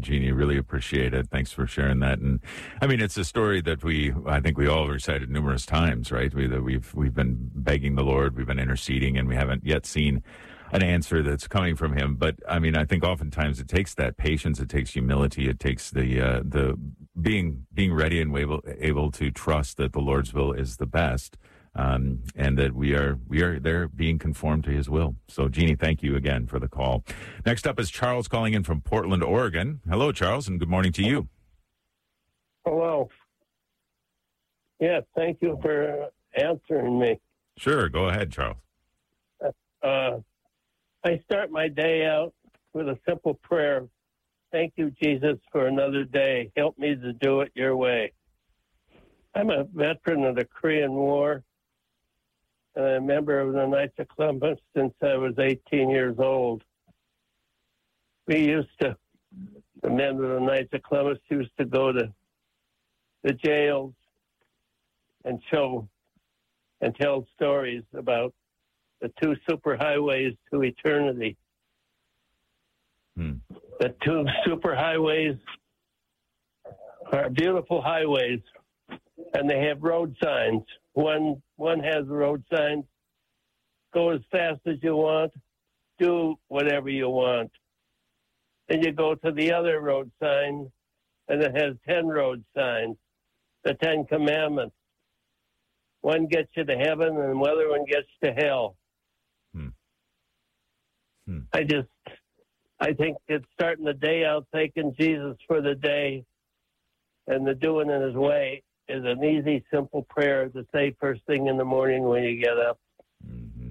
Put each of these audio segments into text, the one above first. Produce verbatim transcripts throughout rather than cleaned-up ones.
Jeannie. Really appreciate it. Thanks for sharing that. And I mean, it's a story that we, I think we all recited numerous times, right? We, that we've, we've been begging the Lord, we've been interceding, and we haven't yet seen an answer that's coming from him. But I mean, I think oftentimes it takes that patience, it takes humility, it takes the, uh, the being, being ready and able, able to trust that the Lord's will is the best. Um, and that we are we are there being conformed to his will. So, Jeannie, thank you again for the call. Next up is Charles calling in from Portland, Oregon. Hello, Charles, and good morning to you. Hello. Yeah, thank you for answering me. Sure, go ahead, Charles. Uh, I start my day out with a simple prayer. Thank you, Jesus, for another day. Help me to do it your way. I'm a veteran of the Korean War, and I'm a member of the Knights of Columbus since I was eighteen years old. We used to, the men of the Knights of Columbus used to go to the jails and show and tell stories about the two superhighways to eternity. Hmm. The two superhighways are beautiful highways, and they have road signs. One one has road signs, go as fast as you want, do whatever you want. Then you go to the other road sign, and it has ten road signs, the Ten Commandments. One gets you to heaven, and the other one gets you to hell. Hmm. Hmm. I just, I think it's starting the day out thanking Jesus for the day and the doing in his way is an easy, simple prayer to say first thing in the morning when you get up. Mm-hmm.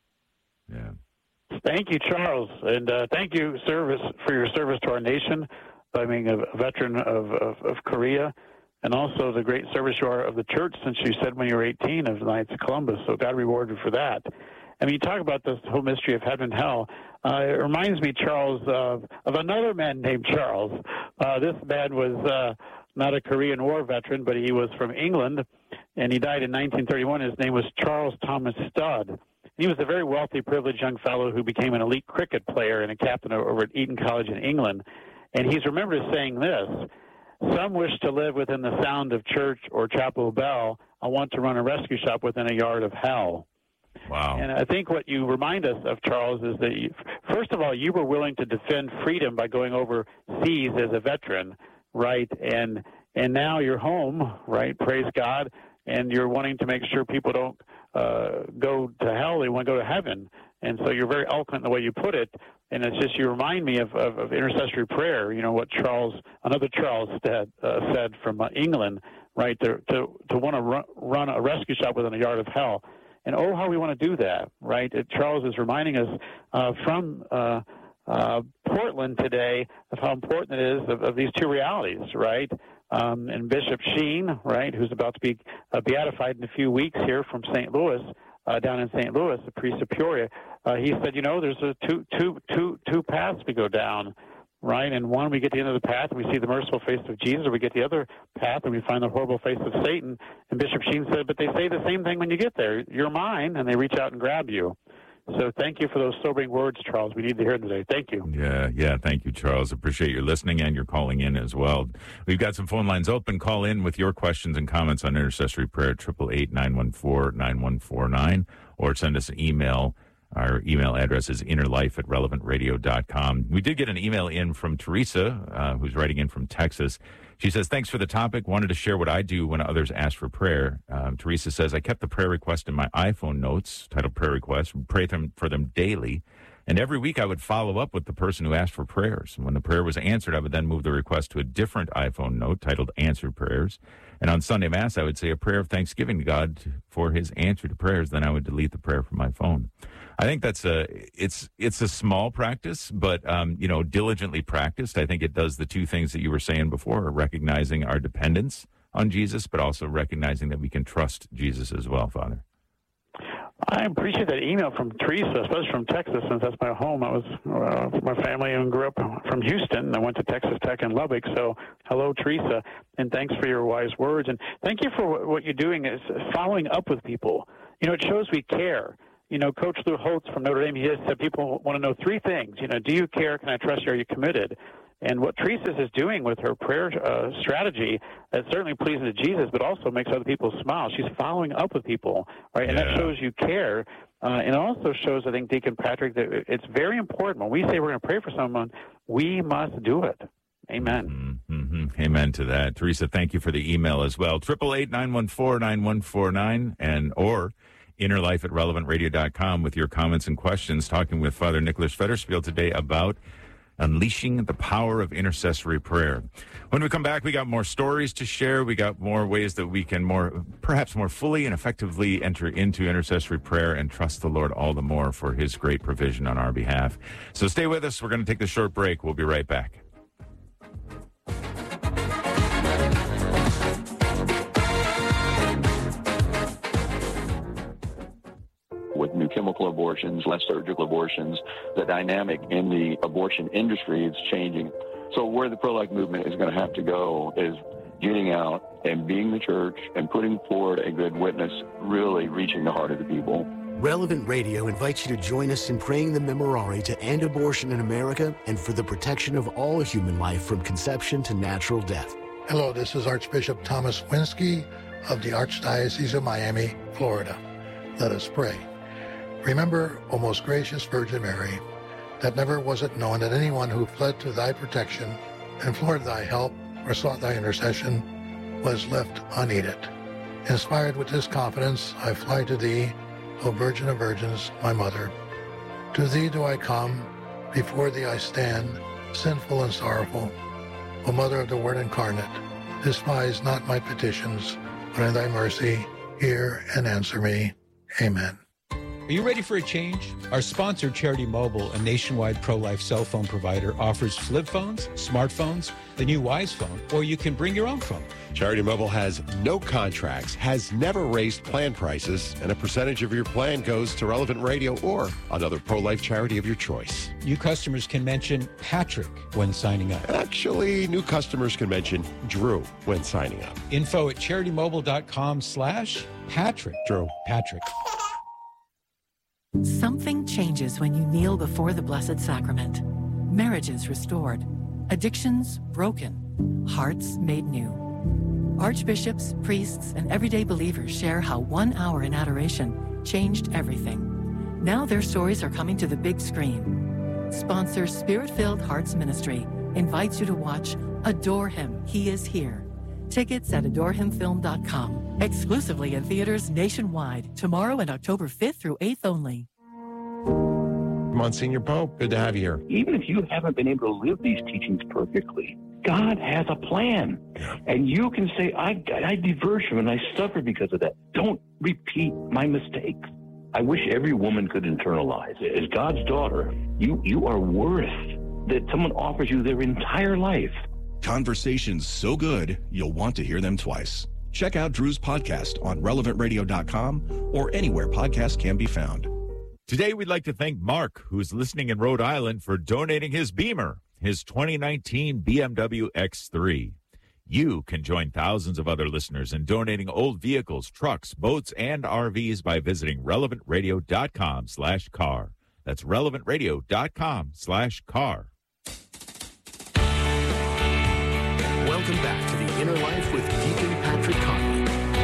Yeah. Thank you, Charles, and uh, thank you, service, for your service to our nation by being a veteran of, of, of Korea, and also the great service you are of the church since you said when you were eighteen of the Knights of Columbus. So God reward you for that. I mean, you talk about this whole mystery of heaven and hell. Uh, it reminds me, Charles, of, of another man named Charles. Uh, this man was uh, not a Korean War veteran, but he was from England, and he died in nineteen thirty-one. His name was Charles Thomas Studd. He was a very wealthy, privileged young fellow who became an elite cricket player and a captain over at Eton College in England. And he's remembered as saying this: "Some wish to live within the sound of church or chapel bell. I want to run a rescue shop within a yard of hell." Wow. And I think what you remind us of, Charles, is that, you, first of all, you were willing to defend freedom by going overseas as a veteran, right? And and now you're home, right? Praise God. And you're wanting to make sure people don't uh, go to hell. They want to go to heaven. And so you're very eloquent in the way you put it. And it's just, you remind me of, of, of intercessory prayer, you know, what Charles, another Charles said, uh, said from uh, England, right, to, to, to want to run, run a rescue shop within a yard of hell. And oh, how we want to do that, right? It, Charles is reminding us uh, from uh, uh, Portland today of how important it is of, of these two realities, right? Um, and Bishop Sheen, right, who's about to be uh, beatified in a few weeks here from Saint Louis, uh, down in Saint Louis, the priest of Peoria, uh, he said, you know, there's a two, two, two, two paths we go down, right? And one, we get to the end of the path and we see the merciful face of Jesus, or we get the other path and we find the horrible face of Satan. And Bishop Sheen said, but they say the same thing when you get there. You're mine, and they reach out and grab you. So thank you for those sobering words, Charles. We need to hear them today. Thank you. Yeah, yeah. Thank you, Charles. Appreciate your listening and your calling in as well. We've got some phone lines open. Call in with your questions and comments on intercessory prayer, eight eight eight, nine one four, nine one four nine, or send us an email. Our email address is innerlife at relevant radio dot com. We did get an email in from Teresa, uh, who's writing in from Texas. She says, thanks for the topic. Wanted to share what I do when others ask for prayer. Um, Teresa says, I kept the prayer request in my iPhone notes, titled prayer request, pray them for them daily. And every week I would follow up with the person who asked for prayers. And when the prayer was answered, I would then move the request to a different iPhone note titled Answered Prayers. And on Sunday Mass, I would say a prayer of thanksgiving to God for his answer to prayers. Then I would delete the prayer from my phone. I think that's a, it's, it's a small practice, but, um, you know, diligently practiced. I think it does the two things that you were saying before, recognizing our dependence on Jesus, but also recognizing that we can trust Jesus as well, Father. I appreciate that email from Teresa, especially from Texas, since that's my home. I was uh, my family and grew up from Houston. I went to Texas Tech in Lubbock. So hello, Teresa, and thanks for your wise words. And thank you for what you're doing is following up with people. You know, it shows we care. You know, Coach Lou Holtz from Notre Dame, he has said people want to know three things. You know, do you care? Can I trust you? Are you committed? And what Teresa is doing with her prayer uh, strategy, that certainly pleases to Jesus, but also makes other people smile. She's following up with people, right? And yeah. that shows you care. Uh, and it also shows, I think, Deacon Patrick, that it's very important. When we say we're going to pray for someone, we must do it. Amen. Mm-hmm, mm-hmm. Amen to that. Teresa, thank you for the email as well. eight eight eight, nine one four, nine one four nine and or innerlife at relevant radio dot com with your comments and questions. Talking with Father Nicholas Federspiel today about unleashing the power of intercessory prayer. When we come back, we got more stories to share. We got more ways that we can more, perhaps more fully and effectively enter into intercessory prayer and trust the Lord all the more for his great provision on our behalf. So stay with us. We're going to take the short break. We'll be right back. With new chemical abortions, less surgical abortions, the dynamic in the abortion industry is changing. So where the pro-life movement is going to have to go is getting out and being the church and putting forward a good witness, really reaching the heart of the people. Relevant Radio invites you to join us in praying the Memorare to end abortion in America and for the protection of all human life from conception to natural death. Hello, this is Archbishop Thomas Winsky of the Archdiocese of Miami, Florida. Let us pray. Remember, O most gracious Virgin Mary, that never was it known that anyone who fled to thy protection, implored thy help, or sought thy intercession, was left unaided. Inspired with this confidence, I fly to thee, O Virgin of Virgins, my Mother. To thee do I come, before thee I stand, sinful and sorrowful. O Mother of the Word incarnate, despise not my petitions, but in thy mercy hear and answer me. Amen. Are you ready for a change? Our sponsor, Charity Mobile, a nationwide pro-life cell phone provider, offers flip phones, smartphones, the new Wise phone, or you can bring your own phone. Charity Mobile has no contracts, has never raised plan prices, and a percentage of your plan goes to Relevant Radio or another pro-life charity of your choice. New customers can mention Patrick when signing up. Actually, new customers can mention Drew when signing up. Info at CharityMobile.com slash Patrick. Drew. Patrick. Something changes when you kneel before the Blessed Sacrament. Marriages restored, addictions broken, hearts made new. Archbishops, priests, and everyday believers share how one hour in adoration changed everything. Now their stories are coming to the big screen. Sponsor Spirit-Filled Hearts Ministry invites you to watch Adore Him, He is Here. Tickets at adore him film dot com. Exclusively in theaters nationwide. Tomorrow and October fifth through eighth only. Monsignor Pope, good to have you here. Even if you haven't been able to live these teachings perfectly, God has a plan. Yeah. And you can say, I, I diverged from it and I suffered because of that. Don't repeat my mistakes. I wish every woman could internalize it. As God's daughter, you, you are worth that someone offers you their entire life. Conversations so good, you'll want to hear them twice. Check out Drew's podcast on relevant radio dot com or anywhere podcasts can be found. Today, we'd like to thank Mark, who's listening in Rhode Island, for donating his Beamer, his twenty nineteen B M W X three. You can join thousands of other listeners in donating old vehicles, trucks, boats, and R Vs by visiting relevant radio dot com slash car. That's relevant radio dot com slash car. Welcome back to The Inner Life with Deacon Patrick Conley.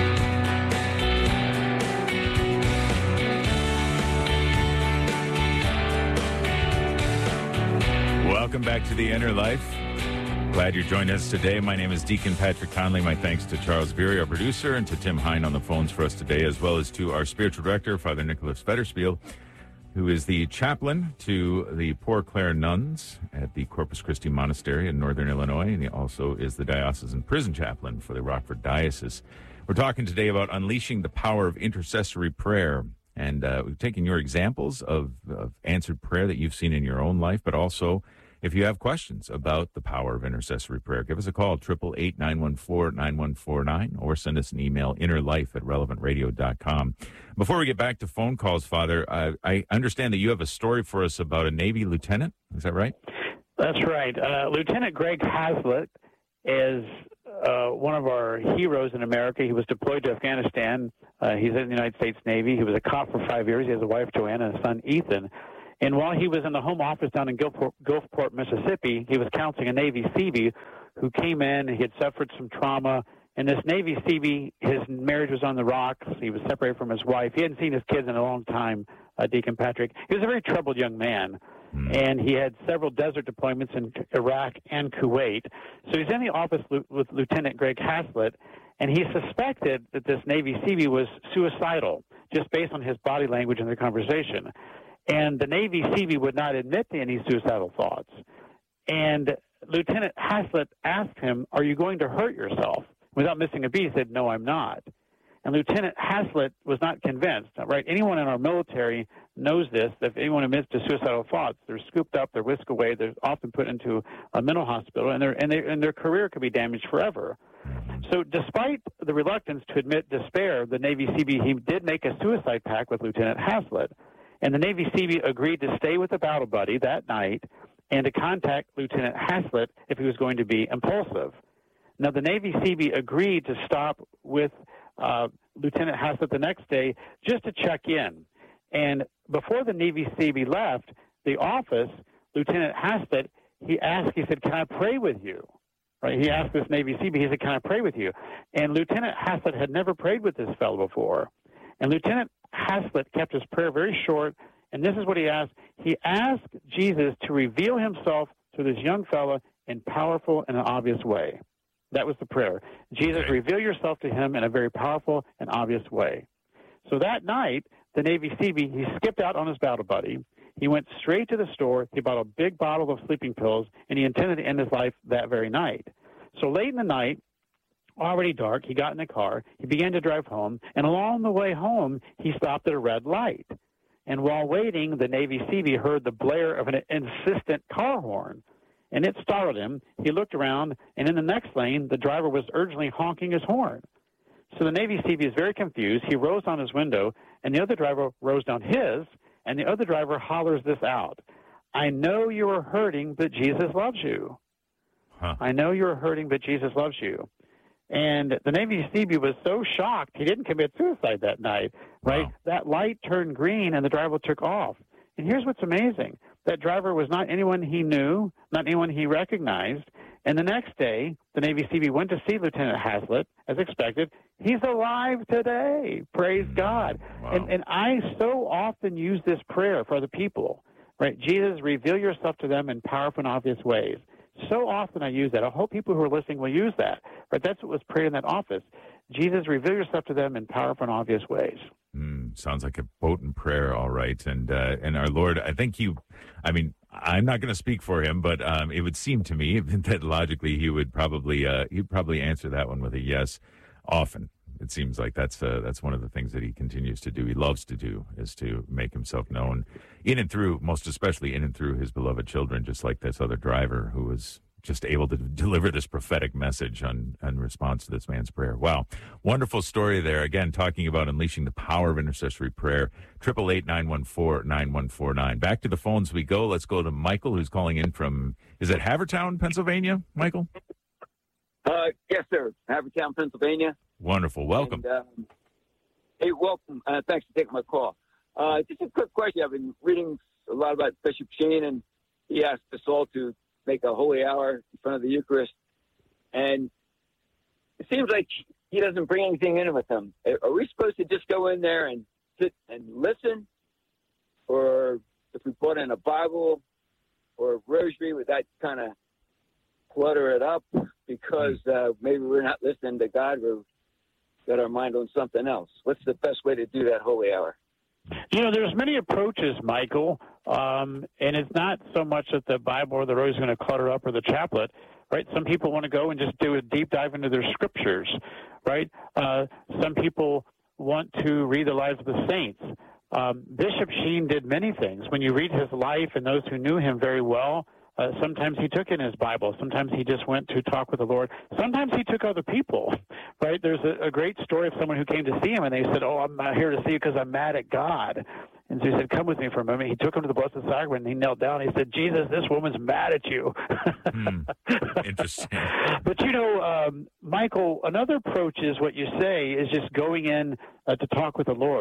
Welcome back to The Inner Life. Glad you're joining us today. My name is Deacon Patrick Conley. My thanks to Charles Beery, our producer, and to Tim Hine on the phones for us today, as well as to our spiritual director, Father Nicholas Federspiel, who is the chaplain to the Poor Clare nuns at the Corpus Christi Monastery in northern Illinois, and he also is the diocesan prison chaplain for the Rockford Diocese. We're talking today about unleashing the power of intercessory prayer, and uh, we've taken your examples of, of answered prayer that you've seen in your own life, but also if you have questions about the power of intercessory prayer, give us a call, eight eight eight, nine one four, nine one four nine, or send us an email, innerlife at relevant radio dot com. Before we get back to phone calls, Father, uh, I understand that you have a story for us about a Navy lieutenant. Is that right? That's right. Uh, Lieutenant Greg Hazlitt is uh, one of our heroes in America. He was deployed to Afghanistan. Uh, he's in the United States Navy. He was a cop for five years. He has a wife, Joanna, and a son, Ethan. And while he was in the home office down in Gulfport, Gulfport, Mississippi, he was counseling a Navy Seabee who came in. He had suffered some trauma. And this Navy Seabee, his marriage was on the rocks. He was separated from his wife. He hadn't seen his kids in a long time, uh, Deacon Patrick. He was a very troubled young man. And he had several desert deployments in Iraq and Kuwait. So he's in the office with Lieutenant Greg Haslett, and he suspected that this Navy Seabee was suicidal, just based on his body language in their conversation. And the Navy Seabee would not admit to any suicidal thoughts. And Lieutenant Haslett asked him, "Are you going to hurt yourself?" Without missing a beat, he said, "No, I'm not." And Lieutenant Haslett was not convinced, right? Anyone in our military knows this, that if anyone admits to suicidal thoughts, they're scooped up, they're whisked away, they're often put into a mental hospital, and, and, and their career could be damaged forever. So despite the reluctance to admit despair, the Navy Seabee, he did make a suicide pact with Lieutenant Haslett. And the Navy Seabee agreed to stay with the battle buddy that night and to contact Lieutenant Haslett if he was going to be impulsive. Now, the Navy Seabee agreed to stop with uh, Lieutenant Haslett the next day just to check in. And before the Navy Seabee left the office, Lieutenant Haslett, he asked, he said, "Can I pray with you?" Right? He asked this Navy Seabee, he said, "Can I pray with you?" And Lieutenant Haslett had never prayed with this fellow before. And Lieutenant Haslett kept his prayer very short, and this is what he asked. He asked Jesus to reveal himself to this young fellow in powerful and an obvious way. That was the prayer. Jesus, okay. Reveal yourself to him in a very powerful and obvious way. So that night, the Navy Seabee, he skipped out on his battle buddy. He went straight to the store. He bought a big bottle of sleeping pills, and he intended to end his life that very night. So late in the night, already dark, he got in the car. He began to drive home, and along the way home, he stopped at a red light. And while waiting, the Navy Seabee heard the blare of an insistent car horn. And it startled him. He looked around, and in the next lane, the driver was urgently honking his horn. So the Navy Seabee is very confused. He rows down his window, and the other driver rows down his, and the other driver hollers this out: "I know you are hurting, but Jesus loves you." Huh. I know you are hurting, but Jesus loves you. And the Navy Seabee was so shocked, he didn't commit suicide that night, right? Wow. That light turned green, and the driver took off. And here's what's amazing. That driver was not anyone he knew, not anyone he recognized. And the next day, the Navy Seabee went to see Lieutenant Haslett, as expected. He's alive today. Praise God. Wow. And, and I so often use this prayer for other people, right? Jesus, reveal yourself to them in powerful and obvious ways. So often I use that. I hope people who are listening will use that. Right? That's what was prayed in that office. Jesus, reveal yourself to them in powerful and obvious ways. Mm, sounds like a potent prayer, all right. And uh, and our Lord, I think you, I mean, I'm not going to speak for him, but um, it would seem to me that logically he would probably uh, he'd probably answer that one with a yes often. It seems like that's uh, that's one of the things that he continues to do. He loves to do is to make himself known in and through, most especially in and through his beloved children, just like this other driver who was just able to deliver this prophetic message on, in response to this man's prayer. Wow. Wonderful story there. Again, talking about unleashing the power of intercessory prayer. eight eight eight, nine one four, nine one four nine. Back to the phones we go. Let's go to Michael, who's calling in from, is it Havertown, Pennsylvania, Michael? Uh, yes, sir. Havertown, Pennsylvania. Wonderful. Welcome. And, um, hey, welcome. Uh, thanks for taking my call. Uh, just a quick question. I've been reading a lot about Bishop Sheen, and he asked us all to make a holy hour in front of the Eucharist. And it seems like he doesn't bring anything in with him. Are we supposed to just go in there and sit and listen? Or if we put in a Bible or a rosary, would that kind of clutter it up? Because uh, maybe we're not listening to God, we've got our mind on something else. What's the best way to do that holy hour? You know, there's many approaches, Michael, um, and it's not so much that the Bible or the rosary is going to clutter up or the chaplet, right? Some people want to go and just do a deep dive into their scriptures, right? Uh, some people want to read the lives of the saints. Um, Bishop Sheen did many things. When you read his life and those who knew him very well, Uh, sometimes he took in his Bible. Sometimes he just went to talk with the Lord. Sometimes he took other people, right? There's a, a great story of someone who came to see him, and they said, oh, I'm not here to see you because I'm mad at God. And so he said, come with me for a moment. He took him to the Blessed Sacrament, and he knelt down. And he said, Jesus, this woman's mad at you. mm, interesting. But, you know, um, Michael, another approach is what you say is just going in uh, to talk with the Lord.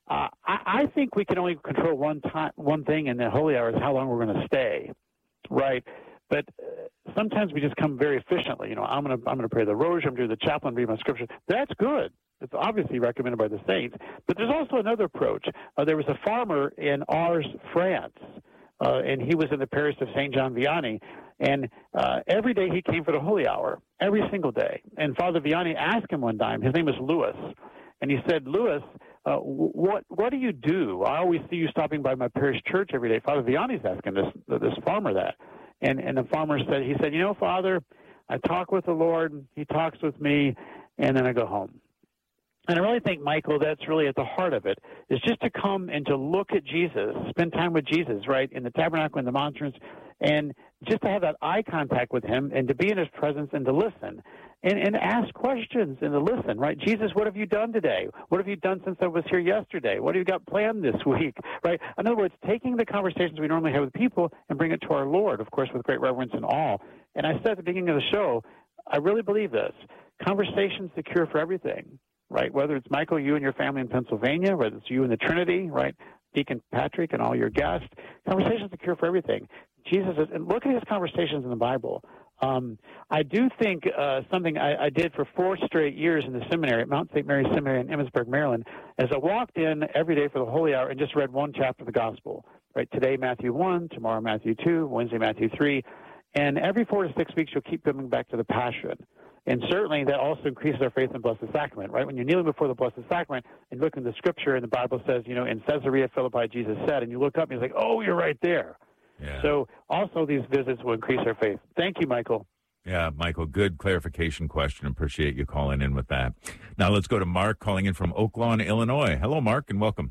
uh, I, I think we can only control one time, one thing in the holy hour is how long we're going to stay, right? But uh, sometimes we just come very efficiently. You know, I'm going to I'm going to pray the rosary, I'm going to do the chaplain, read my scripture. That's good. It's obviously recommended by the saints. But there's also another approach. Uh, there was a farmer in Ars, France, uh, and he was in the parish of Saint John Vianney. And uh, every day he came for the holy hour, every single day. And Father Vianney asked him one time, his name was Louis, and he said, Louis, uh, what what do you do? I always see you stopping by my parish church every day. Father Vianney's asking this this farmer that. And and the farmer said, he said, you know, Father, I talk with the Lord, he talks with me, and then I go home. And I really think, Michael, that's really at the heart of it, is just to come and to look at Jesus, spend time with Jesus, right, in the tabernacle, in the monstrance, and just to have that eye contact with him and to be in his presence and to listen and, and ask questions and to listen, right? Jesus, what have you done today? What have you done since I was here yesterday? What have you got planned this week, right? In other words, taking the conversations we normally have with people and bring it to our Lord, of course, with great reverence and awe. And I said at the beginning of the show, I really believe this. Conversation's the cure for everything. Right, whether it's Michael, you and your family in Pennsylvania, whether it's you and the Trinity, right, Deacon Patrick and all your guests, conversation's the cure for everything. Jesus is, and look at his conversations in the Bible. Um, I do think uh, something I, I did for four straight years in the seminary at Mount Saint Mary's Seminary in Emmitsburg, Maryland, as I walked in every day for the Holy Hour and just read one chapter of the Gospel. Right, today Matthew one, tomorrow Matthew two, Wednesday Matthew three, and every four to six weeks you'll keep coming back to the Passion. And certainly that also increases our faith in the Blessed Sacrament, right? When you're kneeling before the Blessed Sacrament and look in the Scripture and the Bible says, you know, in Caesarea Philippi, Jesus said, and you look up and you're like, oh, you're right there. Yeah. So also these visits will increase our faith. Thank you, Michael. Yeah, Michael, good clarification question. Appreciate you calling in with that. Now let's go to Mark calling in from Oak Lawn, Illinois. Hello, Mark, and welcome.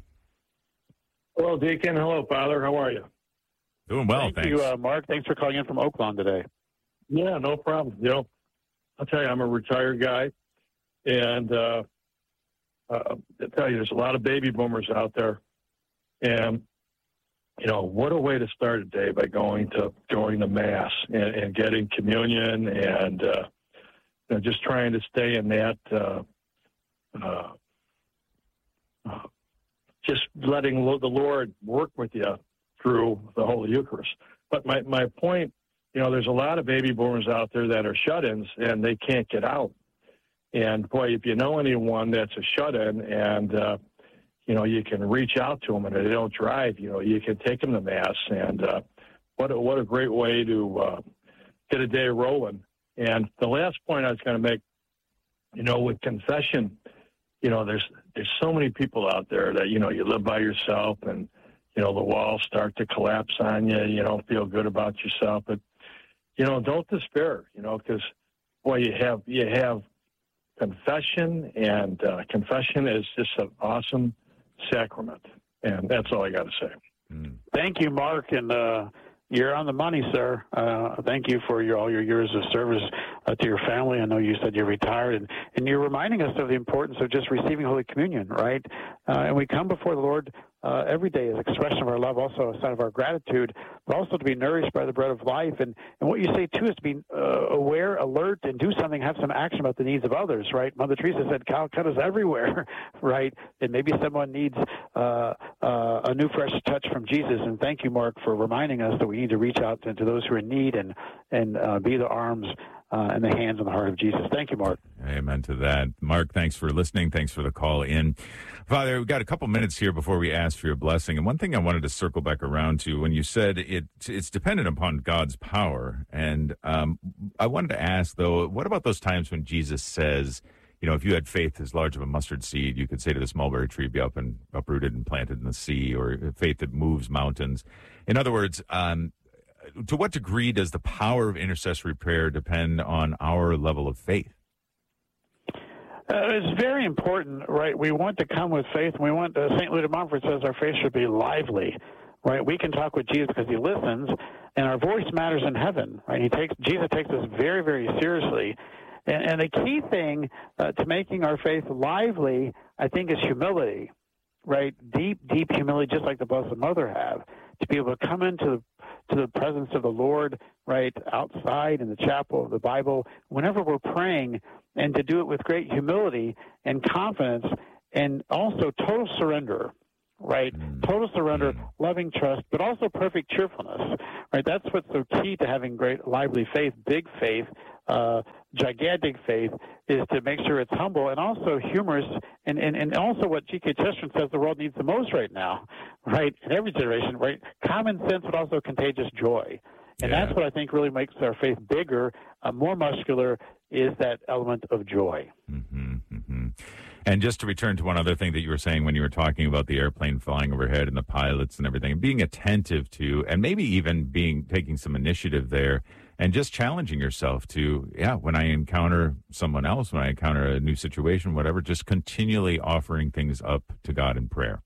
Hello, Deacon. Hello, Father. How are you? Doing well, Thank thanks. you, uh, Mark. Thanks for calling in from Oak Lawn today. Yeah, no problem. You know, I'll tell you, I'm a retired guy, and uh, uh, I tell you, there's a lot of baby boomers out there, and you know, what a way to start a day by going to going to Mass and, and getting communion, and uh, you know, just trying to stay in that, uh, uh, uh, just letting the Lord work with you through the Holy Eucharist. But my my point. You know, there's a lot of baby boomers out there that are shut-ins, and they can't get out. And, boy, if you know anyone that's a shut-in and, uh, you know, you can reach out to them and they don't drive, you know, you can take them to Mass. And uh, what, a, what a great way to uh, get a day rolling. And the last point I was going to make, you know, with confession, you know, there's there's so many people out there that, you know, you live by yourself and, you know, the walls start to collapse on you. You don't feel good about yourself. But, you know, don't despair, you know, because, boy, you have you have confession, and uh, confession is just an awesome sacrament. And that's all I got to say. Mm. Thank you, Mark, and uh, you're on the money, sir. Uh, thank you for your, all your years of service uh, to your family. I know you said you're retired, and, and you're reminding us of the importance of just receiving Holy Communion, right? Uh, and we come before the Lord Uh, every day is expression of our love, also a sign of our gratitude, but also to be nourished by the bread of life. And, and what you say, too, is to be uh, aware, alert, and do something, have some action about the needs of others, right? Mother Teresa said, Calcutta's everywhere, right? And maybe someone needs uh, uh, a new, fresh touch from Jesus. And thank you, Mark, for reminding us that we need to reach out to, to those who are in need and, and uh, be the arms uh, and the hands and the heart of Jesus. Thank you, Mark. Amen to that. Mark, thanks for listening. Thanks for the call in. Father, we've got a couple minutes here before we ask for your blessing. And one thing I wanted to circle back around to, when you said it, it's dependent upon God's power. And um, I wanted to ask, though, what about those times when Jesus says, you know, if you had faith as large of a mustard seed, you could say to this mulberry tree, be up and uprooted and planted in the sea, or faith that moves mountains. In other words, um, to what degree does the power of intercessory prayer depend on our level of faith? Uh, it's very important, right? We want to come with faith, and we want, uh, Saint Louis de Montfort says our faith should be lively, right? We can talk with Jesus because he listens, and our voice matters in heaven, right? He takes Jesus takes us very, very seriously. And, and the key thing uh, to making our faith lively, I think, is humility, right? Deep, deep humility, just like the Blessed Mother have, to be able to come into the to the presence of the Lord, right, outside in the chapel of the Bible, whenever we're praying, and to do it with great humility and confidence, and also total surrender, right? Mm. Total surrender, mm. loving trust, but also perfect cheerfulness, right? That's what's so key to having great, lively faith, big faith, uh, gigantic faith, is to make sure it's humble and also humorous, and, and, and also what G K Chesterton says the world needs the most right now, right? In every generation, right? Common sense, but also contagious joy. And yeah. that's what I think really makes our faith bigger, uh, more muscular, is that element of joy. Mm-hmm, mm-hmm. And just to return to one other thing that you were saying when you were talking about the airplane flying overhead and the pilots and everything, being attentive to, and maybe even being taking some initiative there, and just challenging yourself to, yeah, when I encounter someone else, when I encounter a new situation, whatever, just continually offering things up to God in prayer.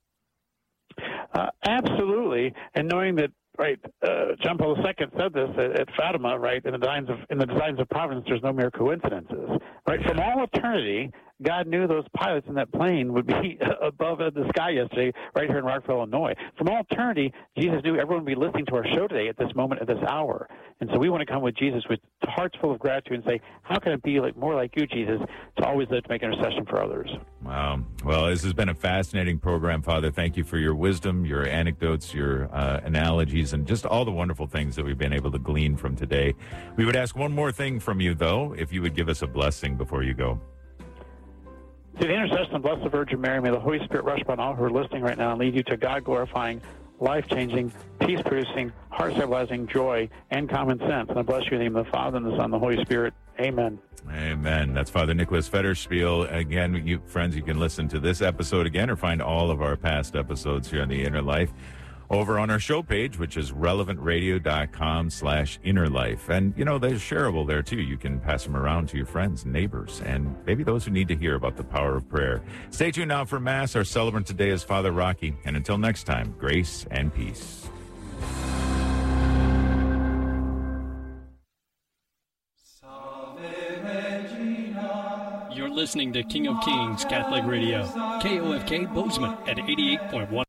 Uh, absolutely, and knowing that, right, uh, John Paul the Second said this at, at Fatima, right, in the designs of in the designs of providence, there's no mere coincidences, right? From all eternity, God knew those pilots in that plane would be above the sky yesterday, right here in Rockville, Illinois. From all eternity, Jesus knew everyone would be listening to our show today at this moment, at this hour. And so we want to come with Jesus with hearts full of gratitude and say, how can it be like more like you, Jesus, to always live to make intercession for others? Wow. Well, this has been a fascinating program, Father. Thank you for your wisdom, your anecdotes, your uh, analogies, and just all the wonderful things that we've been able to glean from today. We would ask one more thing from you, though, if you would give us a blessing before you go. Through the intercession of Blessed Virgin Mary, may the Holy Spirit rush upon all who are listening right now and lead you to God-glorifying, life-changing, peace-producing, heart-stabilizing joy and common sense. And I bless you in the name of the Father, and the Son, and the Holy Spirit. Amen. Amen. That's Father Nicholas Federspiel. Again, you friends, you can listen to this episode again or find all of our past episodes here on The Inner Life over on our show page, which is relevantradio.com slash inner life. And, you know, they're shareable there, too. You can pass them around to your friends and neighbors and maybe those who need to hear about the power of prayer. Stay tuned now for Mass. Our celebrant today is Father Rocky. And until next time, grace and peace. You're listening to King of Kings Catholic Radio, K O F K Bozeman at eighty-eight point one.